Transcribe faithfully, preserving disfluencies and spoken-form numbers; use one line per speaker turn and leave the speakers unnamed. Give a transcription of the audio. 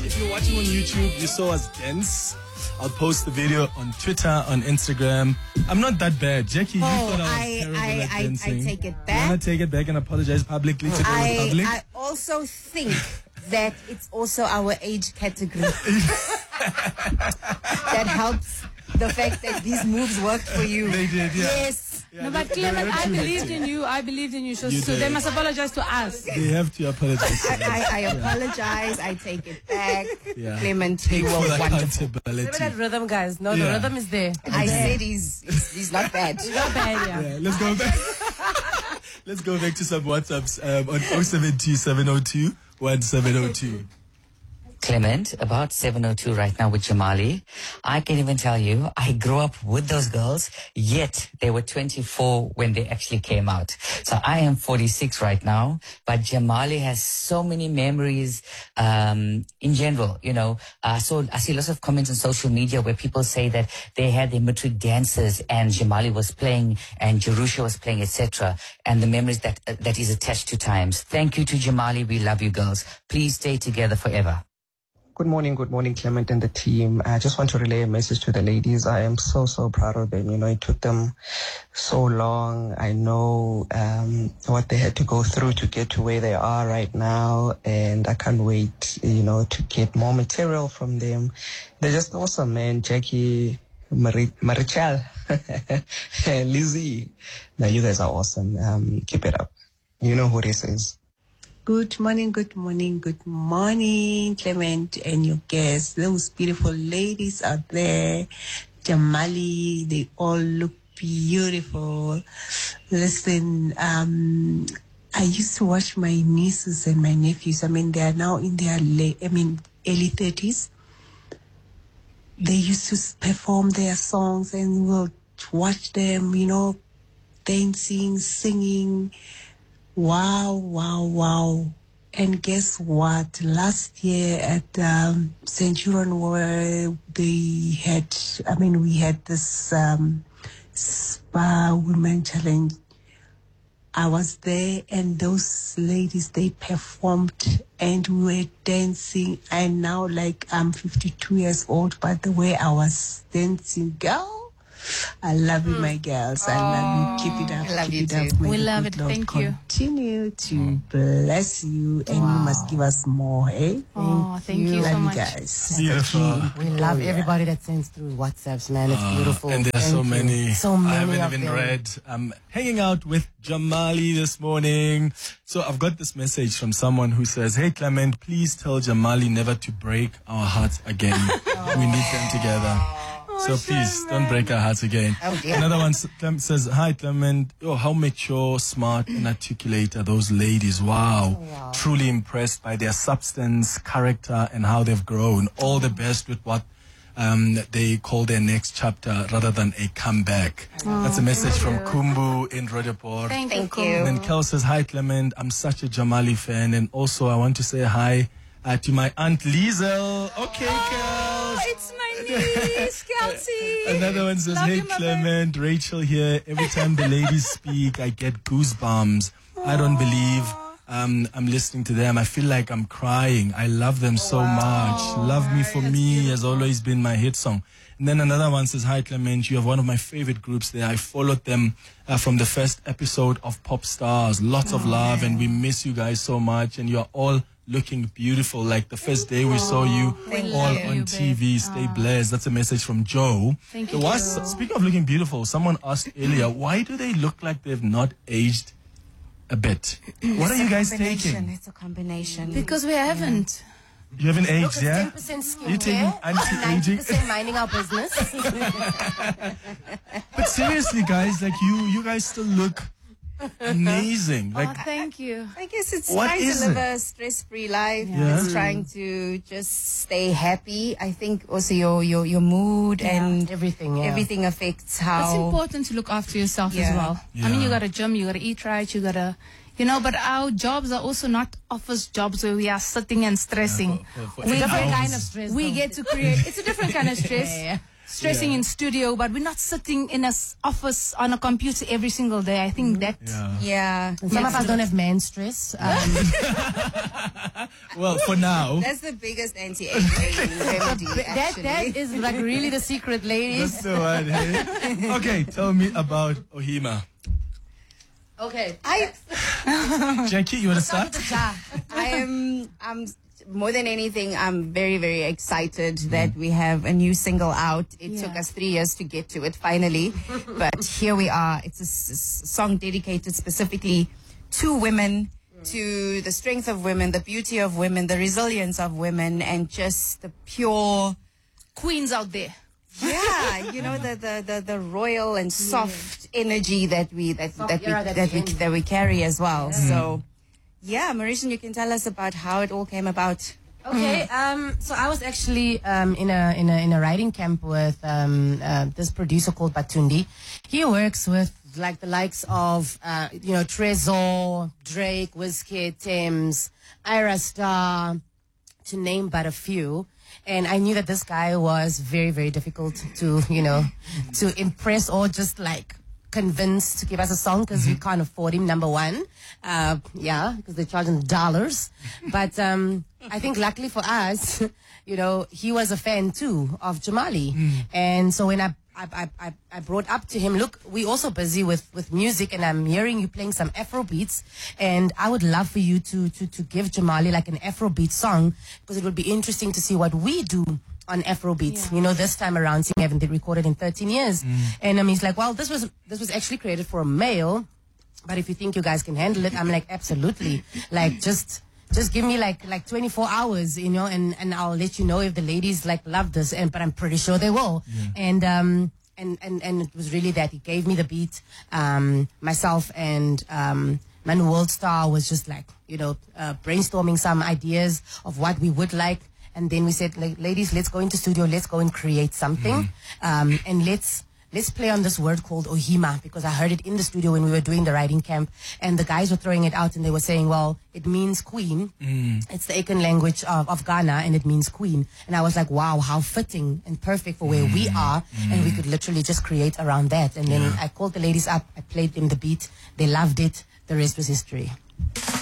if you're watching on YouTube, you saw us dance. I'll post the video on Twitter, on Instagram. I'm not that bad. Jackie, you
oh,
thought I was
I,
terrible
I,
at
I,
dancing.
I take it
You
back.
want to take it back and apologize publicly to the
I,
public?
I also think that it's also our age category that helps the fact that these moves worked for you.
They did, yeah.
Yes.
Yeah,
No, but
they- they
Clement,
were
I
too
believed
late.
in you. I believed in you. So,
You
so
did.
they must apologize to us.
They have to apologize.
I, I, I apologize. I take it back.
Yeah.
Clement,
Take
you
full
were wonderful.
accountability.
Remember that rhythm, guys? No,
Yeah.
the rhythm is there.
I said he's, he's, he's not bad.
Not bad, yeah.
Yeah, let's go back. Let's go back to some WhatsApps um, on oh seven two, seven oh two, one seven oh two.
Clement, about seven oh two right now with Jamali. I can even tell you, I grew up with those girls, yet they were twenty-four when they actually came out. So I am forty-six right now, but Jamali has so many memories, um, in general, you know. Uh, so I see lots of comments on social media where people say that they had their matric dances and Jamali was playing and Jerusha was playing, et cetera. And the memories that, uh, that is attached to times. Thank you to Jamali. We love you girls. Please stay together forever.
Good morning, good morning, Clement and the team. I just want to relay a message to the ladies. I am so, so proud of them. You know, it took them so long. I know um, what they had to go through to get to where they are right now. And I can't wait, you know, to get more material from them. They're just awesome, man. Jackie, Mar- Marichal, Lizzie. No, you guys are awesome. Um, keep it up. You know who this is.
Good morning, good morning, good morning, Clement and your guests. Those beautiful ladies out there, Jamali, they all look beautiful. Listen, um, I used to watch my nieces and my nephews. I mean, they are now in their late, I mean, early thirties. They used to perform their songs and we'll watch them, you know, dancing, singing. Wow, wow, wow. And guess what? Last year at um, Centurion, where they had, I mean, we had this um, Spa Women Challenge. I was there and those ladies, they performed and we were dancing. And now, like, I'm fifty-two years old, but the way I was dancing, girl, I love you, my girls. I love you. Keep it up.
I love
keep
you
it up.
too.
May
We
the
love
good
it.
Lord
Thank you.
Continue to bless you, and you must give us more, eh?
Oh, thank you
love
so
you
much.
guys.
Beautiful.
We love everybody that sends through WhatsApps, man. It's beautiful.
And there's so
Thank you.
many.
So many
I haven't
of
even
them.
read. I'm hanging out with Jamali this morning. So I've got this message from someone who says, "Hey Clement, please tell Jamali never to break our hearts again. We need them together. So please don't break our hearts again."
Oh, dear.
Another one s- Clem- says, "Hi Clement, oh, how mature, smart and articulate are those ladies. Wow. wow. Truly impressed by their substance, character and how they've grown. All the best with what um, they call their next chapter rather than a comeback." That's a message from Kumbu in Roodepoort.
Thank,
Thank
you.
you.
And then Kel says, "Hi Clement, I'm such a Jamali fan. And also I want to say hi uh, to my Aunt Liesel." Okay, Kel.
It's my niece, Kelsey.
Another one says,
Love
"Hey
you, my
Clement, Rachel here. Every time the ladies speak, I get goosebumps. I don't believe um, I'm listening to them. I feel like I'm crying. I love them so much. Love Me For Me has always been my hit song." And then another one says, "Hi Clement, you have one of my favorite groups there. I followed them uh, from the first episode of Pop Stars. Lots of love and we miss you guys so much. And you are all looking beautiful like the first day we saw you
Thank
all
you.
on T V. Stay blessed." That's a message from Joe.
Thank
There
you.
was, speaking of looking beautiful, someone asked earlier, why do they look like they've not aged a bit? What are you guys taking?
It's a combination.
Because we haven't.
You haven't
Look,
aged,
it's
yeah?
ten percent
You taking
skincare, ninety
anti-aging?
percent minding our business.
But seriously, guys, like you, you guys still look amazing.
Oh,
Like,
thank you.
I guess it's
What
trying
is
to live
it?
a stress-free life.
Yeah.
It's trying to just stay happy. I think also your your, your mood and
Everything, yeah.
everything affects
It's
how.
important to look after yourself as
Yeah.
well. I mean,
Yeah.
you got to gym, you got to eat right, you got to, you know, but our jobs are also not office jobs where we are sitting and stressing.
for- for
we
eight
get,
hours.
kind of stress.
we
though.
get to create, it's a different kind of stress.
Yeah, yeah.
stressing
Yeah.
in studio, but we're not sitting in a s- office on a computer every single day. I think that
Yeah.
Yeah.
And some of us don't have man stress. Um,
Well, for now.
That's the biggest anti-aging remedy,
that
actually.
that is like really the secret, ladies.
That's the one, hey? Okay, tell me about Ohima.
Okay.
I,
Jackie, you want to start?
I am, I'm, more than anything, I'm very, very excited
Mm.
that we have a new single out. It
Yeah.
took us three years to get to it finally, but here we are. It's a s- s- song dedicated specifically to women, to the strength of women, the beauty of women, the resilience of women, and just the pure,
queens out there.
yeah, you know, the, the, the, the royal and soft energy that we, that,
Soft
that we,
era that
that
we
we,
in.
that we carry as well. So, yeah, Mauritian, you can tell us about how it all came about.
Okay, um, so I was actually um, in a in a in a writing camp with um, uh, this producer called Batundi. He works with like the likes of uh, you know Trezor, Drake, Wizkid, Thames, Ira Star, to name but a few. And I knew that this guy was very very difficult to you know to impress or just like convinced to give us a song because we can't afford him, number one. Uh, yeah, because they're charging dollars. But um, I think luckily for us, you know, he was a fan too of Jamali. And so when I, I, I, I brought up to him, look, we're also busy with, with music and I'm hearing you playing some Afro beats. And I would love for you to, to, to give Jamali like an Afro beat song because it would be interesting to see what we do on Afro beats, you know, this time around, seeing haven't they recorded in thirteen years. And um, he's like, well, this was this was actually created for a male, but if you think you guys can handle it, I'm like, absolutely. Like, just just give me like like twenty-four hours, you know, and and I'll let you know if the ladies like love this. And but I'm pretty sure they will. And um and and and it was really that he gave me the beat. Um, myself and um. Manu Worldstar was just like, you know, uh, brainstorming some ideas of what we would like. And then we said, like, ladies, let's go into studio, let's go and create something. Um, and let's let's play on this word called Ohima, because I heard it in the studio when we were doing the writing camp. And the guys were throwing it out and they were saying, well, it means queen. It's the Akan language of, of Ghana and it means queen. And I was like, wow, how fitting and perfect for where we are. And we could literally just create around that. And then I called the ladies up, I played them the beat, they loved it. The rest was history.